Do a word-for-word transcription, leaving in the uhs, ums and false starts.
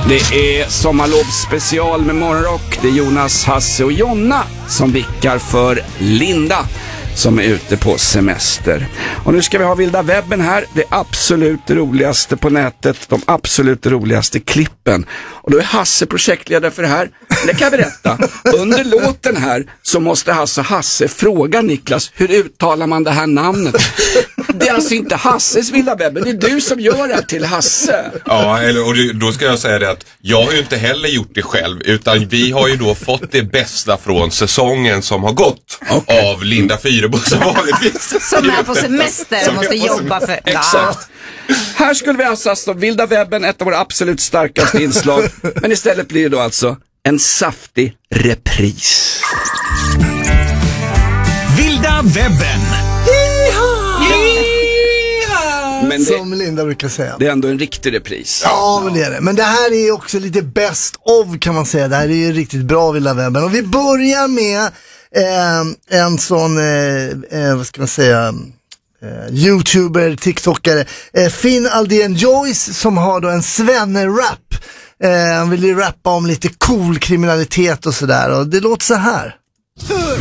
Det är sommarlovsspecial med Morgonrock. Det är Jonas, Hasse och Jonna som vickar för Linda som är ute på semester. Och nu ska vi ha vilda webben här. Det absolut roligaste på nätet. De absolut roligaste klippen. Och då är Hasse projektledare för det här. Det kan jag berätta. Under låten här så måste Hasse Hasse fråga Niklas, hur uttalar man det här namnet? Det är alltså inte Hasses vilda webben. Det är du som gör det till Hasse. Ja, eller, och då ska jag säga det att jag har ju inte heller gjort det själv. Utan vi har ju då fått det bästa från säsongen som har gått. Okay. Av Linda Fyrebo som vanligtvis. Som är på semester och måste jobba för... Exakt. Här skulle vi alltså stå vilda webben, ett av våra absolut starkaste inslag. Men istället blir det då alltså en saftig repris. Vilda webben. Men det, som Linda brukar säga. Det är ändå en riktig repris. Ja, men det är det. Men det här är också lite best of, kan man säga. Det här är ju riktigt bra vilda webben. Och vi börjar med eh, en sån, eh, eh, vad ska man säga, eh, YouTuber, TikTokare, eh, Finn Aldén Joyce, som har då en svenne-rap. Eh, han vill ju rappa om lite cool kriminalitet och sådär. Och det låter så här.